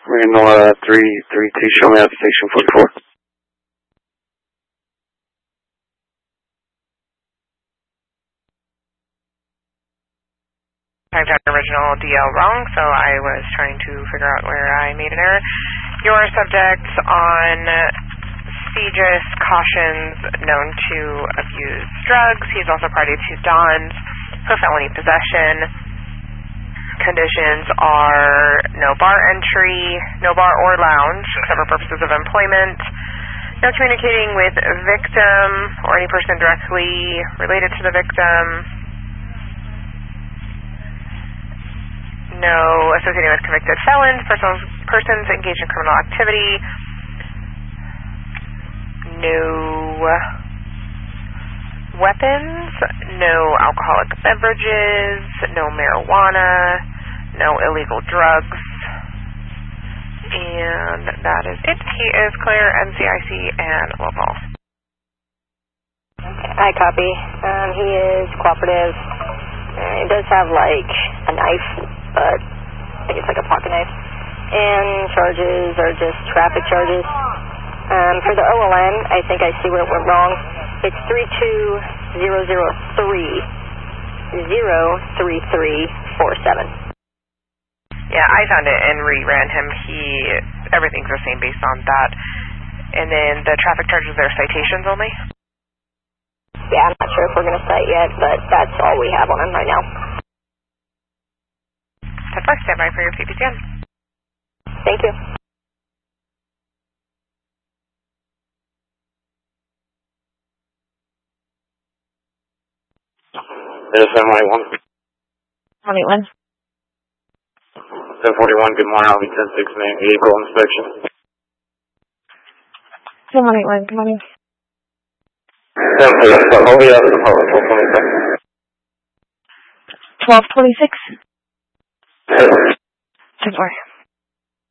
Marine 332, show me out station 44. I've got original DL wrong, so I was trying to figure out where I made an error. Your subject on CJIS cautions known to abuse drugs. He's also party to Don's for felony possession. Conditions are no bar entry, no bar or lounge, except for purposes of employment. No communicating with victim or any person directly related to the victim. No associating with convicted felons, persons engaged in criminal activity. No weapons, no alcoholic beverages, no marijuana, no illegal drugs. And that is it. He is clear, NCIC, and local. I copy. He is cooperative. He does have like a knife, but I think it's like a pocket knife. And charges are just traffic charges. For the OLN, I think I see where it went wrong. It's 32003-03347. Yeah, I found it and reran him. Everything's the same based on that. And then the traffic charges are citations only? Yeah, I'm not sure if we're going to cite yet, but that's all we have on him right now. That's fine. Stand by for your PPTN. Thank you. There's 781. 181. 741, good morning. I'll be 10-6, man. Vehicle inspection. 781, good morning. 746, hold me up. 1226. 10-4.